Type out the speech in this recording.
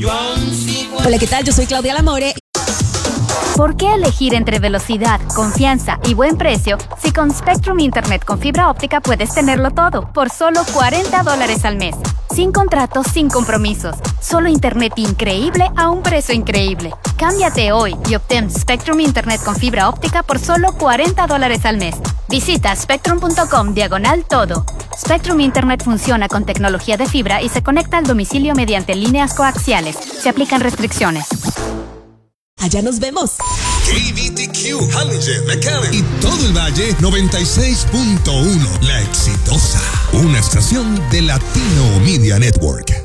Hola, ¿qué tal? Yo soy Claudia Lamore. ¿Por qué elegir entre velocidad, confianza y buen precio si con Spectrum Internet con fibra óptica puedes tenerlo todo por solo $40 al mes? Sin contratos, sin compromisos. Solo internet increíble a un precio increíble. Cámbiate hoy y obtén Spectrum Internet con fibra óptica por solo $40 al mes. Visita spectrum.com/todo. Spectrum Internet funciona con tecnología de fibra y se conecta al domicilio mediante líneas coaxiales. Se aplican restricciones. Allá nos vemos. KBTQ, Hallinger, McAllen y todo el Valle 96.1. La Exitosa, una estación de Latino Media Network.